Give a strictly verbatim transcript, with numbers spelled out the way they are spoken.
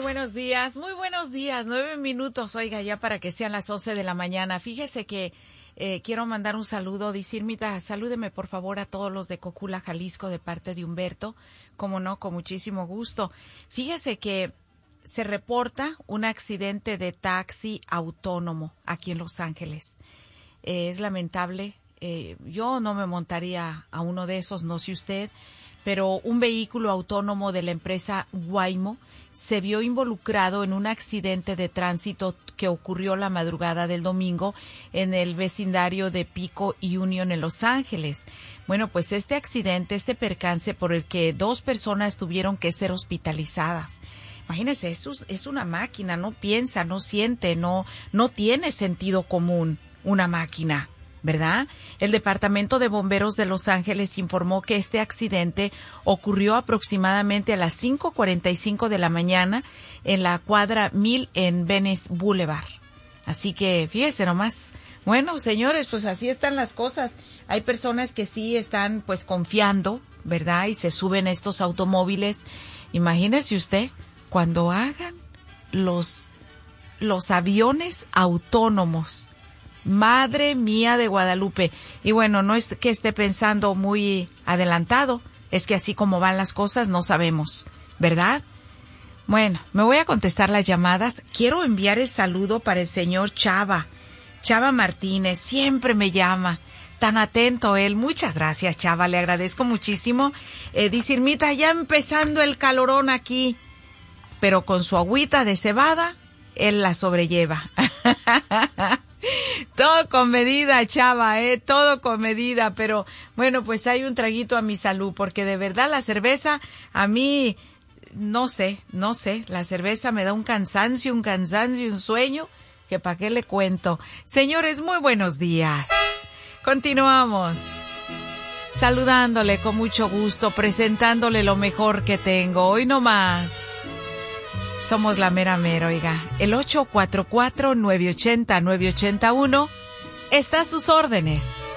buenos días, muy buenos días, nueve minutos, oiga, ya para que sean las once de la mañana. Fíjese que eh, quiero mandar un saludo, decir, Mita, salúdeme por favor a todos los de Cocula, Jalisco, de parte de Humberto, como no, con muchísimo gusto. Fíjese que se reporta un accidente de taxi autónomo aquí en Los Ángeles. Eh, es lamentable, eh, yo no me montaría a uno de esos, no sé usted, pero un vehículo autónomo de la empresa Waymo se vio involucrado en un accidente de tránsito que ocurrió la madrugada del domingo en el vecindario de Pico Union en Los Ángeles. Bueno, pues este accidente, este percance por el que dos personas tuvieron que ser hospitalizadas. Imagínense, eso es, es una máquina, no piensa, no siente, no, no tiene sentido común una máquina, ¿verdad? El Departamento de Bomberos de Los Ángeles informó que este accidente ocurrió aproximadamente a las cinco cuarenta y cinco de la mañana en la cuadra mil en Venice Boulevard. Así que fíjese nomás. Bueno, señores, pues así están las cosas. Hay personas que sí están pues confiando, ¿verdad? Y se suben a estos automóviles. Imagínese usted, cuando hagan los, los aviones autónomos. Madre mía de Guadalupe. Y bueno, no es que esté pensando muy adelantado, es que así como van las cosas no sabemos, ¿verdad? Bueno, me voy a contestar las llamadas. Quiero enviar el saludo para el señor Chava, Chava Martínez, siempre me llama, tan atento él. Muchas gracias, Chava, le agradezco muchísimo. Eh, dice Irmita, ya empezando el calorón aquí, pero con su agüita de cebada, él la sobrelleva. Todo con medida, Chava, eh, todo con medida, pero bueno, pues hay un traguito a mi salud, porque de verdad la cerveza, a mí, no sé, no sé, la cerveza me da un cansancio, un cansancio, un sueño, que para qué le cuento. Señores, muy buenos días. Continuamos saludándole con mucho gusto, presentándole lo mejor que tengo, hoy no más. Somos la mera mera, oiga. El ocho cuatro cuatro, nueve ocho cero, nueve ocho uno está a sus órdenes.